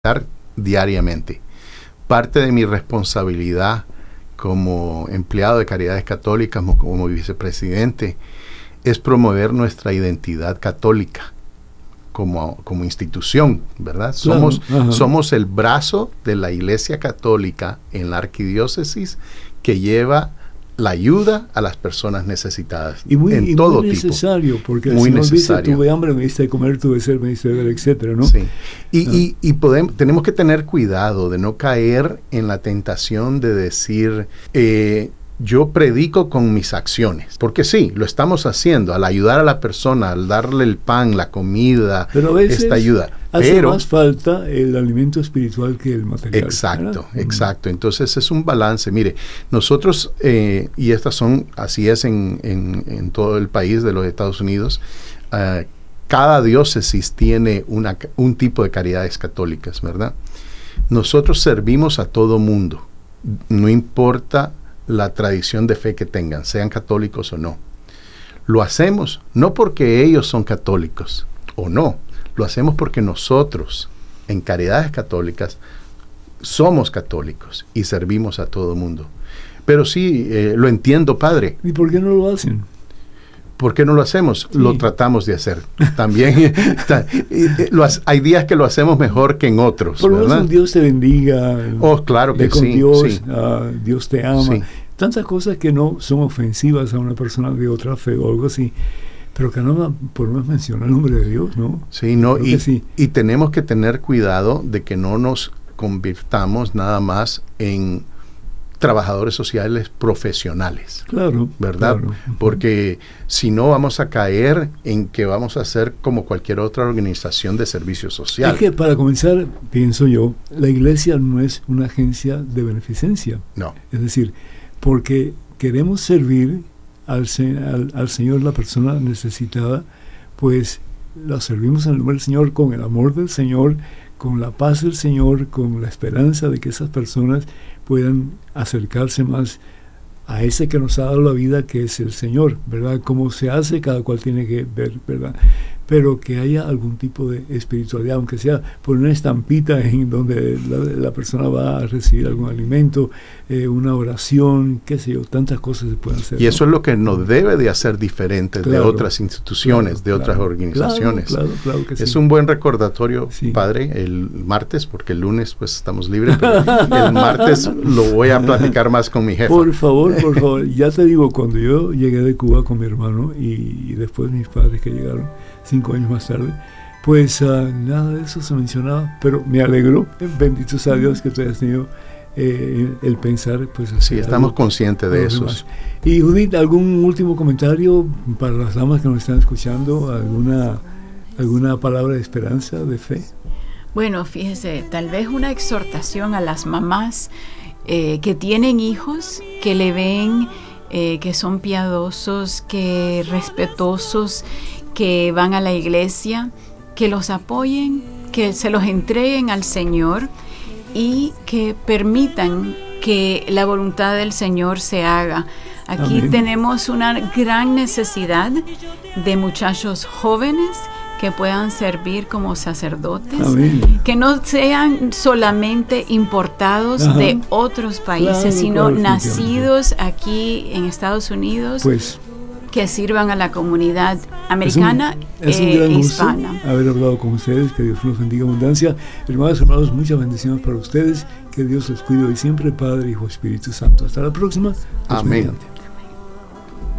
diariamente. Parte de mi responsabilidad como empleado de Caridades Católicas, como vicepresidente, es promover nuestra identidad católica como institución, ¿verdad? Claro, somos el brazo de la Iglesia Católica en la arquidiócesis que lleva la ayuda a las personas necesitadas en todo tipo. Muy necesario, porque muy el Señor necesario. Dice, tuve hambre, me diste de comer, tuve sed, me diste de beber, etcétera, ¿no? Sí. Y tenemos que tener cuidado de no caer en la tentación de decir, yo predico con mis acciones, porque sí, lo estamos haciendo, al ayudar a la persona, al darle el pan, la comida, pero a veces esta ayuda. Hace más falta el alimento espiritual que el material. Exacto, ¿verdad? Exacto. Entonces es un balance. Mire, nosotros, y así es en todo el país de los Estados Unidos, cada diócesis tiene un tipo de caridades católicas, ¿verdad? Nosotros servimos a todo mundo, no importa la tradición de fe que tengan, sean católicos o no. Lo hacemos no porque ellos son católicos o no, lo hacemos porque nosotros en Caridades Católicas somos católicos y servimos a todo mundo. Pero sí, lo entiendo, padre. ¿Y por qué no lo hacen? ¿Por qué no lo hacemos? Sí. Lo tratamos de hacer. También hay días que lo hacemos mejor que en otros. Por lo menos Dios te bendiga. Oh, claro que con sí. Dios, sí. Dios te ama. Sí. Tantas cosas que no son ofensivas a una persona de otra fe o algo así. Pero que no, por lo menos menciona el nombre de Dios, ¿no? Sí, no, y tenemos que tener cuidado de que no nos convirtamos nada más en trabajadores sociales profesionales. Claro. ¿Verdad? Claro. Porque si no vamos a caer en que vamos a ser como cualquier otra organización de servicio social. Es que para comenzar, pienso yo, la iglesia no es una agencia de beneficencia. No. Es decir, porque queremos servir al Señor, la persona necesitada, pues la servimos en el nombre del Señor, con el amor del Señor, con la paz del Señor, con la esperanza de que esas personas puedan acercarse más a ese que nos ha dado la vida, que es el Señor, ¿verdad? Cómo se hace, cada cual tiene que ver, ¿verdad? Pero que haya algún tipo de espiritualidad, aunque sea por una estampita en donde la persona va a recibir algún alimento, una oración, qué sé yo, tantas cosas se pueden hacer. Y eso es lo que nos debe de hacer diferentes de otras instituciones, de otras organizaciones. Claro que sí. Es un buen recordatorio, sí. Padre, el martes, porque el lunes pues estamos libres, pero el martes lo voy a platicar más con mi jefa. Por favor, ya te digo, cuando yo llegué de Cuba con mi hermano y después mis padres que llegaron 5 años más tarde, pues nada de eso se mencionaba, pero me alegró, bendito sea Dios que tú hayas tenido el pensar, pues sí, estamos conscientes de eso. Y Judith, ¿algún último comentario para las damas que nos están escuchando? ¿Alguna palabra de esperanza, de fe? Bueno, fíjese, tal vez una exhortación a las mamás que tienen hijos, que le ven, que son piadosos, que respetuosos, que van a la iglesia, que los apoyen, que se los entreguen al Señor y que permitan que la voluntad del Señor se haga. Aquí Amén. Tenemos una gran necesidad de muchachos jóvenes que puedan servir como sacerdotes. Amén. Que no sean solamente importados Ajá. de otros países, sino nacidos aquí en Estados Unidos, pues, que sirvan a la comunidad americana es un gran hispana. gusto haber hablado con ustedes, que Dios los bendiga en abundancia. Hermanos, muchas bendiciones para ustedes, que Dios les cuide hoy siempre, Padre, Hijo, Espíritu Santo. Hasta la próxima. Amén.